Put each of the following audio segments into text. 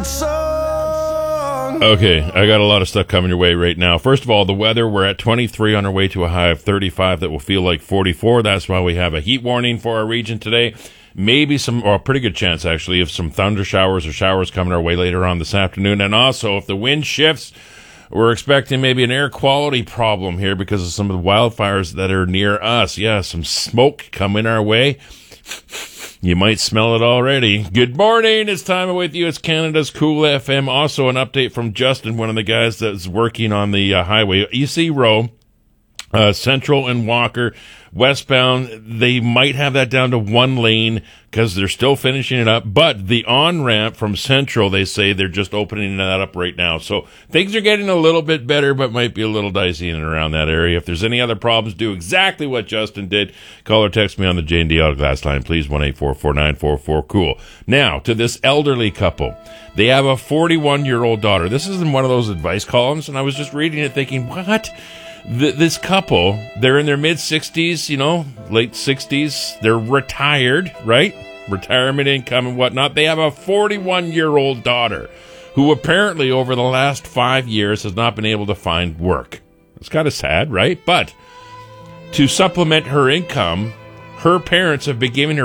Okay, I got a lot of stuff coming your way right now. First of all, the weather, we're at 23 on our way to a high of 35 that will feel like 44. That's why we have a heat warning for our region today. Maybe a pretty good chance, actually, of some thunder showers or showers coming our way later on this afternoon. And also, if the wind shifts, we're expecting maybe an air quality problem here because of some of the wildfires that are near us. Yeah, some smoke coming our way. You might smell it already. Good morning. It's time with you. It's Canada's Cool FM. Also an update from Justin, one of the guys that's working on the highway. EC Row, Central and Walker, westbound. They might have that down to one lane because they're still finishing it up. But the on-ramp from Central, they say they're just opening that up right now. So things are getting a little bit better, but might be a little dicey in and around that area. If there's any other problems, do exactly what Justin did. Call or text me on the J&D Auto Glass line, please, 1-844-944-COOL. Now, to this elderly couple. They have a 41-year-old daughter. This is in one of those advice columns, and I was just reading it thinking, what? This couple, they're in their mid-60s, late 60s. They're retired, right? Retirement income and whatnot. They have a 41-year-old daughter who apparently over the last 5 years has not been able to find work. It's kind of sad, right? But to supplement her income, her parents have been giving her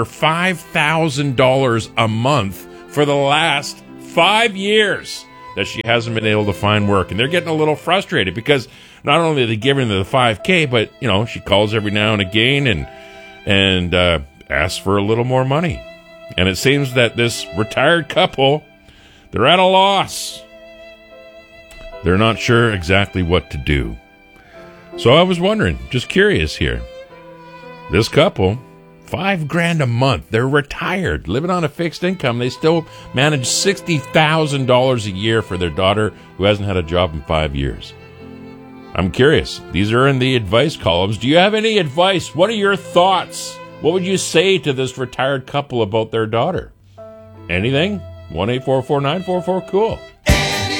$5,000 a month for the last 5 years that she hasn't been able to find work. And they're getting a little frustrated because not only are they giving her the $5,000, but, she calls every now and again and asks for a little more money. And it seems that this retired couple, they're at a loss. They're not sure exactly what to do. So I was wondering, just curious here. This couple, $5,000 a month. They're retired, living on a fixed income. They still manage $60,000 a year for their daughter who hasn't had a job in 5 years. I'm curious. These are in the advice columns. Do you have any advice? What are your thoughts? What would you say to this retired couple about their daughter? Anything? 1-844-944-COOL.